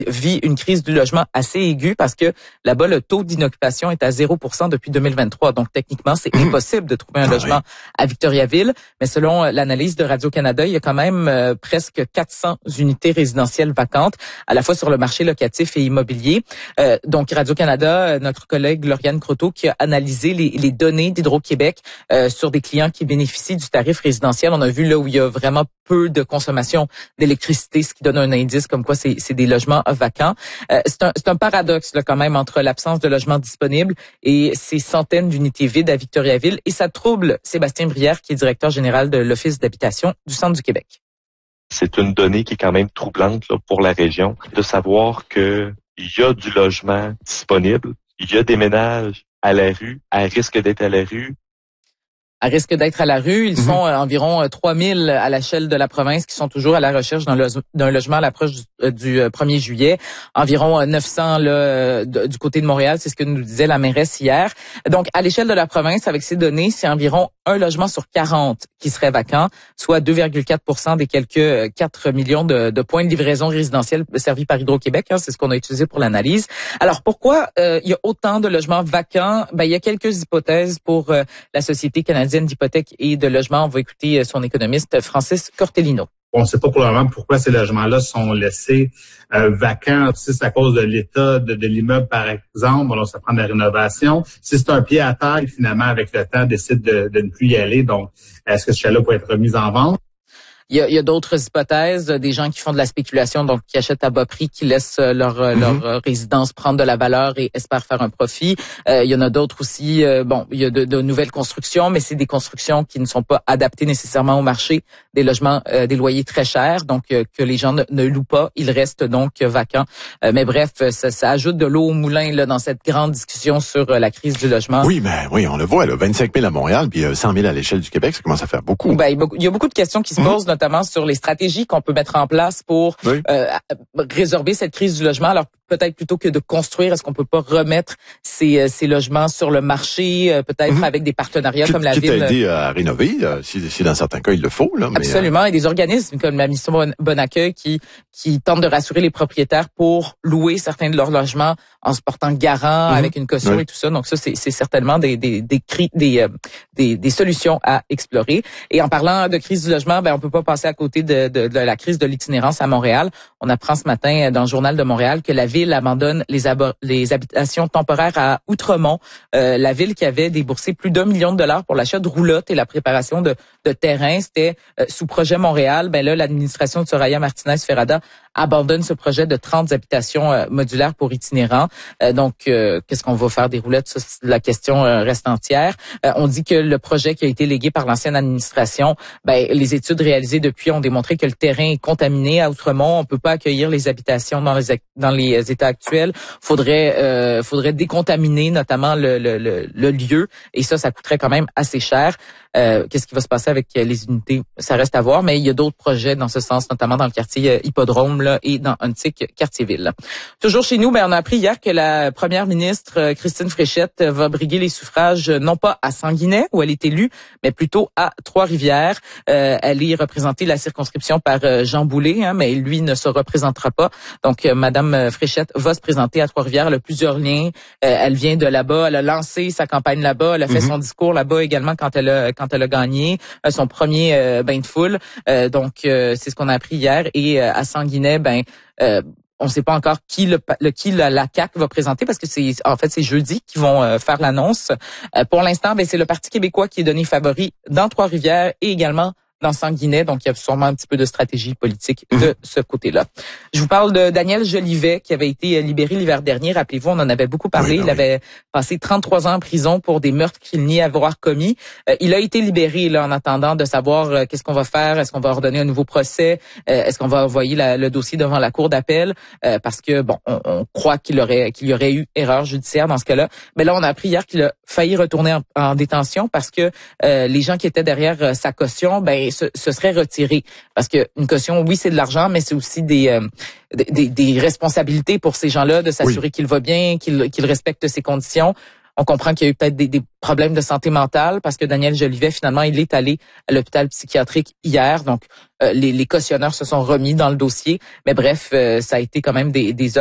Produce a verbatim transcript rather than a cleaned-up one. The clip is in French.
vit une crise du logement assez aiguë parce que là-bas, le taux d'inoccupation est à zéro pour cent depuis deux mille vingt-trois. Donc, techniquement, c'est impossible de trouver un ah logement oui. à Victoriaville. Mais selon l'analyse de Radio-Canada, il y a quand même euh, presque quatre cents unités résidentielles vacantes, à la fois sur le marché locatif et immobilier. Euh, donc, Radio-Canada, notre collègue Lauriane Croteau, qui a analysé les, les données d'Hydro-Québec euh, sur des clients qui bénéficient du tarif résidentiel. On a vu là où il y a vraiment peu de consommation d'électricité, ce qui donne un indice comme quoi c'est, c'est des logements vacants. Euh, c'est, un, c'est un paradoxe là, quand même entre l'absence de logements disponibles et ces centaines d'unités vides à Victoriaville. Et ça trouble Sébastien Brière, qui est directeur général de l'Office d'habitation du Centre du Québec. C'est une donnée qui est quand même troublante là, pour la région, de savoir que il y a du logement disponible, il y a des ménages à la rue, à risque d'être à la rue, à risque d'être à la rue. Ils mm-hmm. sont euh, environ trois mille à l'échelle de la province qui sont toujours à la recherche d'un, lo- d'un logement à l'approche du, euh, du premier juillet. Environ euh, neuf cents là, euh, de, du côté de Montréal, c'est ce que nous disait la mairesse hier. Donc, à l'échelle de la province, avec ces données, c'est environ un logement sur quarante qui serait vacant, soit deux virgule quatre pour cent des quelques quatre millions de, de points de livraison résidentiels servis par Hydro-Québec. Hein, c'est ce qu'on a utilisé pour l'analyse. Alors, pourquoi euh, il y a autant de logements vacants? Ben, il y a quelques hypothèses pour euh, la Société canadienne d'hypothèque et de logement. On va écouter son économiste Francis Cortellino. On ne sait pas pour le moment pourquoi ces logements-là sont laissés euh, vacants. Si c'est à cause de l'état de, de l'immeuble, par exemple, alors ça prend de la rénovation. Si c'est un pied à terre, finalement, avec le temps, décide de, de ne plus y aller. Donc, est-ce que ce chalet peut être remis en vente? Il y a, il y a d'autres hypothèses, des gens qui font de la spéculation, donc qui achètent à bas prix, qui laissent leur, mm-hmm. leur résidence prendre de la valeur et espèrent faire un profit. Euh, il y en a d'autres aussi, euh, bon, il y a de, de nouvelles constructions, mais c'est des constructions qui ne sont pas adaptées nécessairement au marché, des logements, euh, des loyers très chers, donc euh, que les gens ne, ne louent pas, ils restent donc vacants. Euh, mais bref, ça, ça ajoute de l'eau au moulin là dans cette grande discussion sur euh, la crise du logement. Oui, mais oui, on le voit, là, vingt-cinq mille à Montréal, puis euh, cent mille à l'échelle du Québec, ça commence à faire beaucoup. Ben, il y a beaucoup de questions qui se posent, mm-hmm. notamment sur les stratégies qu'on peut mettre en place pour oui. euh, résorber cette crise du logement. Alors peut-être plutôt que de construire, est-ce qu'on peut pas remettre ces, ces logements sur le marché, euh, peut-être mm-hmm. avec des partenariats qui, comme la qui ville. Qui t'a aidé à rénover, euh, si, si dans certains cas il le faut. Là, mais, absolument, euh... et des organismes comme la Mission Bon, bon Accueil qui qui tentent de rassurer les propriétaires pour louer certains de leurs logements en se portant garant mm-hmm. avec une caution oui. et tout ça. Donc ça, c'est, c'est certainement des des des, cri, des, euh, des des solutions à explorer. Et en parlant de crise du logement, ben on peut pas passer à côté de, de, de la crise de l'itinérance à Montréal. On apprend ce matin dans le Journal de Montréal que la ville abandonne les, abo- les habitations temporaires à Outremont, euh, la ville qui avait déboursé plus d'un million de dollars pour l'achat de roulottes et la préparation de, de terrains. C'était euh, sous projet Montréal. Ben là, l'administration de Soraya Martinez-Ferrada abandonne ce projet de trente habitations euh, modulaires pour itinérants. Euh, donc, euh, qu'est-ce qu'on va faire des roulettes? Ça, la question euh, reste entière. Euh, on dit que le projet qui a été légué par l'ancienne administration, ben les études réalisées depuis ont démontré que le terrain est contaminé à Outremont. On peut pas accueillir les habitations dans les dans les états actuels. Faudrait euh, faudrait décontaminer notamment le, le, le, le lieu et ça, ça coûterait quand même assez cher. Euh, qu'est-ce qui va se passer avec les unités? Ça reste à voir, mais il y a d'autres projets dans ce sens, notamment dans le quartier Hippodrome là, et dans Huntsic, Quartier-Ville. Toujours chez nous, ben, on a appris hier que la première ministre Christine Fréchette va briguer les suffrages non pas à Sanguinet, où elle est élue, mais plutôt à Trois-Rivières. Euh, elle est représentée la circonscription par euh, Jean Boulet, hein, mais lui ne se représentera pas. Donc, euh, Madame Fréchette va se présenter à Trois-Rivières. Elle a plusieurs liens. Euh, elle vient de là-bas. Elle a lancé sa campagne là-bas. Elle a fait mm-hmm. son discours là-bas également quand elle a quand elle a gagné euh, son premier euh, bain de foule. Euh, donc, euh, c'est ce qu'on a appris hier. Et euh, à Sanguinet, ben, euh, on ne sait pas encore qui le, le qui la, la C A Q va présenter parce que c'est en fait c'est jeudi qu'ils vont euh, faire l'annonce. Euh, pour l'instant, ben c'est le Parti québécois qui est donné favori dans Trois-Rivières et également dans Sanguinet, donc il y a sûrement un petit peu de stratégie politique de ce côté-là. Je vous parle de Daniel Jolivet qui avait été libéré l'hiver dernier. Rappelez-vous, on en avait beaucoup parlé. Oui, ben il oui. avait passé trente-trois ans en prison pour des meurtres qu'il niait avoir commis. Euh, il a été libéré là en attendant de savoir euh, qu'est-ce qu'on va faire. Est-ce qu'on va ordonner un nouveau procès? Euh, est-ce qu'on va envoyer la, le dossier devant la cour d'appel? Euh, parce que bon, on, on croit qu'il aurait qu'il y aurait eu erreur judiciaire dans ce cas-là. Mais là, on a appris hier qu'il a failli retourner en, en détention parce que euh, les gens qui étaient derrière euh, sa caution, ben Se, se serait retiré parce que une caution, oui, c'est de l'argent, mais c'est aussi des euh, des, des responsabilités pour ces gens-là de s'assurer oui. qu'il va bien, qu'il qu'il respecte ses conditions. On comprend qu'il y a eu peut-être des, des problèmes de santé mentale parce que Daniel Jolivet, finalement, il est allé à l'hôpital psychiatrique hier. Donc, euh, les, les cautionneurs se sont remis dans le dossier. Mais bref, euh, ça a été quand même des, des